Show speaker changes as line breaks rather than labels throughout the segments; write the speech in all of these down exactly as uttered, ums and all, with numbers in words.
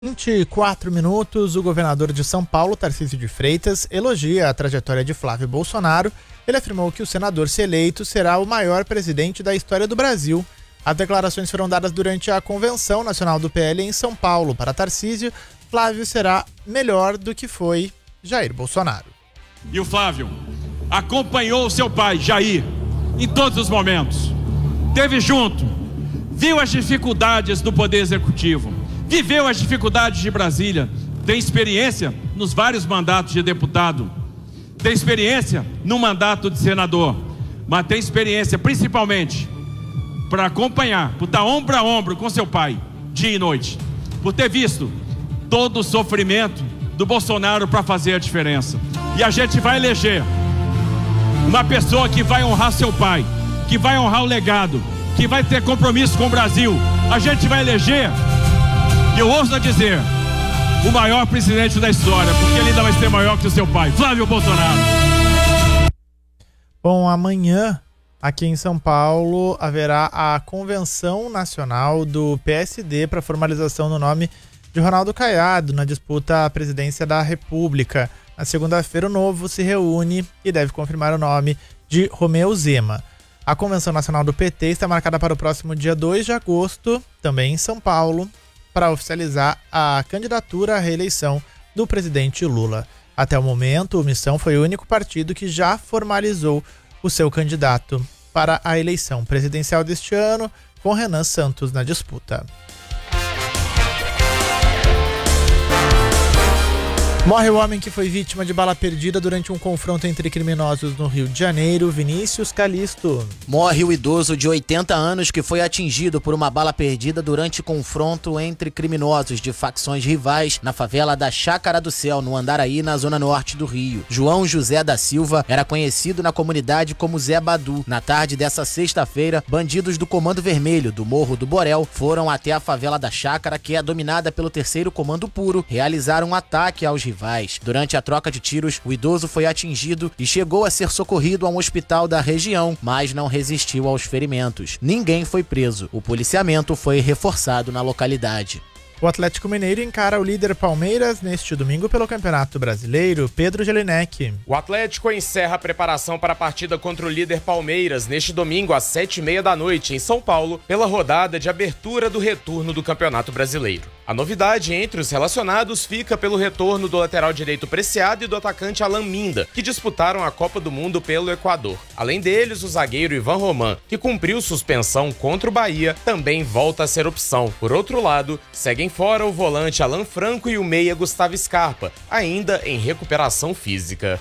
vinte e quatro minutos, o governador de São Paulo, Tarcísio de Freitas, elogia a trajetória de Flávio Bolsonaro. Ele afirmou que o senador, se eleito, será o maior presidente da história do Brasil. As declarações foram dadas durante a Convenção Nacional do P L em São Paulo. Para Tarcísio, Flávio será melhor do que foi Jair Bolsonaro.
E o Flávio acompanhou o seu pai, Jair, em todos os momentos. Esteve junto, viu as dificuldades do Poder Executivo, viveu as dificuldades de Brasília, tem experiência nos vários mandatos de deputado, tem experiência no mandato de senador, mas tem experiência principalmente para acompanhar, por estar ombro a ombro com seu pai, dia e noite, por ter visto todo o sofrimento do Bolsonaro para fazer a diferença. E a gente vai eleger uma pessoa que vai honrar seu pai, que vai honrar o legado, que vai ter compromisso com o Brasil. A gente vai eleger, e eu ouso dizer, o maior presidente da história, porque ele ainda vai ser maior que o seu pai, Flávio Bolsonaro.
Bom, amanhã, aqui em São Paulo, haverá a Convenção Nacional do P S D para formalização do nome de Ronaldo Caiado na disputa à presidência da República. Na segunda-feira, o Novo se reúne e deve confirmar o nome de Romeu Zema. A Convenção Nacional do P T está marcada para o próximo dia dois de agosto, também em São Paulo, para oficializar a candidatura à reeleição do presidente Lula. Até o momento, o Missão foi o único partido que já formalizou o seu candidato para a eleição presidencial deste ano, com Renan Santos na disputa. Morre o homem que foi vítima de bala perdida durante um confronto entre criminosos no Rio de Janeiro. Vinícius Calisto.
Morre o idoso de oitenta anos que foi atingido por uma bala perdida durante confronto entre criminosos de facções rivais na favela da Chácara do Céu, no Andaraí, na zona norte do Rio. João José da Silva era conhecido na comunidade como Zé Badu. Na tarde dessa sexta-feira, bandidos do Comando Vermelho do Morro do Borel foram até a favela da Chácara, que é dominada pelo terceiro Comando Puro, realizaram um ataque aos rivais. Durante a troca de tiros, o idoso foi atingido e chegou a ser socorrido a um hospital da região, mas não resistiu aos ferimentos. Ninguém foi preso. O policiamento foi reforçado na localidade.
O Atlético Mineiro encara o líder Palmeiras neste domingo pelo Campeonato Brasileiro. Pedro Jelinek.
O Atlético encerra a preparação para a partida contra o líder Palmeiras neste domingo às sete e meia da noite em São Paulo, pela rodada de abertura do retorno do Campeonato Brasileiro. A novidade entre os relacionados fica pelo retorno do lateral direito Preciado e do atacante Alan Minda, que disputaram a Copa do Mundo pelo Equador. Além deles, o zagueiro Ivan Roman, que cumpriu suspensão contra o Bahia, também volta a ser opção. Por outro lado, seguem fora o volante Alan Franco e o meia Gustavo Scarpa, ainda em recuperação física.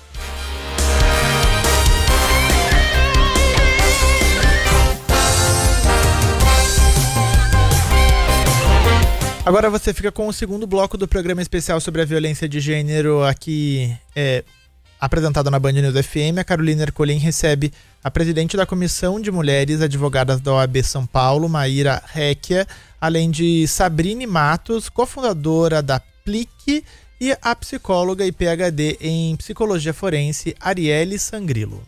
Agora você fica com o segundo bloco do programa especial sobre a violência de gênero aqui é, apresentado na Band News F M. A Carolina Ercolim recebe a presidente da Comissão de Mulheres Advogadas da O A B São Paulo, Maíra Recchia, além de Sabrine Matos, cofundadora da P L I C, e a psicóloga e P H D em Psicologia Forense, Arielle Sangrilo.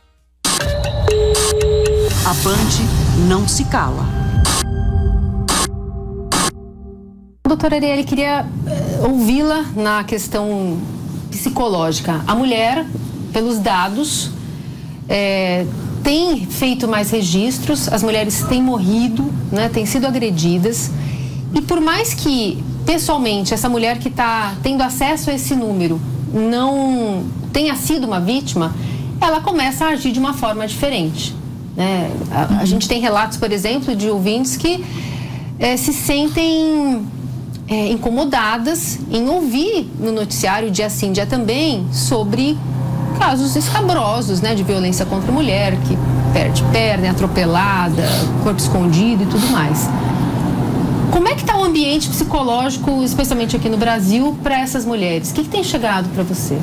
A Band não se cala.
Doutora Arielle, queria uh, ouvi-la na questão psicológica. A mulher, pelos dados, é, tem feito mais registros, as mulheres têm morrido, né, têm sido agredidas. E por mais que, pessoalmente, essa mulher que está tendo acesso a esse número não tenha sido uma vítima, ela começa a agir de uma forma diferente. Né? A, a gente tem relatos, por exemplo, de ouvintes que é, se sentem é, incomodadas em ouvir no noticiário, dia sim, dia também, sobre casos escabrosos, né, de violência contra a mulher, que perde perna, é atropelada, corpo escondido e tudo mais. Como é que está o ambiente psicológico, especialmente aqui no Brasil, para essas mulheres? O que, que tem chegado para você?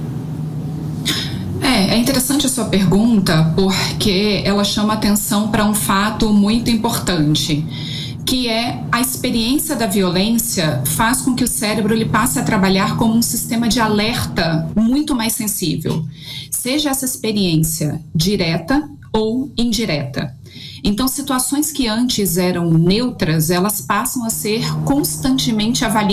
É, é interessante a sua pergunta, porque ela chama atenção para um fato muito importante, que é a experiência da violência faz com que o cérebro ele passe a trabalhar como um sistema de alerta muito mais sensível, seja essa experiência direta ou indireta. Então, situações que antes eram neutras, elas passam a ser constantemente avaliadas